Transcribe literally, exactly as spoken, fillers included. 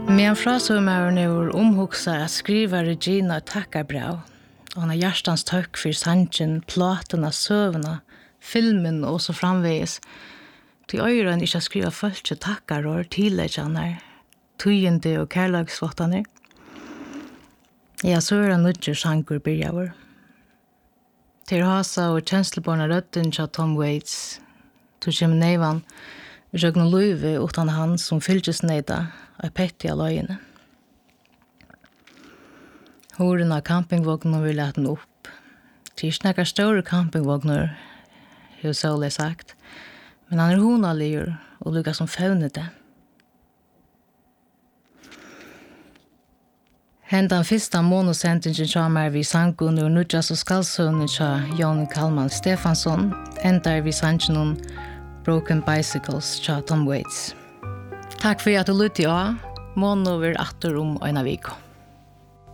Men frasømmeren er omhugsa at skriva Regina takkarbrev. Og han har hjertans takk for sangen, platena, søvna, filmen og så framveges. Til øyren ikke skriva følge takkar og tilleggjane, tøyende og kærlagsvottane. Ja, så er han nødger sanger byrjaver. Til hasa og kjensleborna rødden til Tom Waits, til kjem nevan, røgn løyve utan han som fylgjes neida av petty av løyene. Horen av campingvognen vil lete den opp. Til snakkar større campingvogner, har Sole sagt, men han er honaligur og lukka som faunete. Hendan fyrsta monosentingen kommer vi sangen ur Nudjas og Skalsøvnen til Jon Kalman Stefansson, endar vi sangen Broken Bicycles til Tom Waits. Takk for at du lytte av. Mån over atter om øyne viko.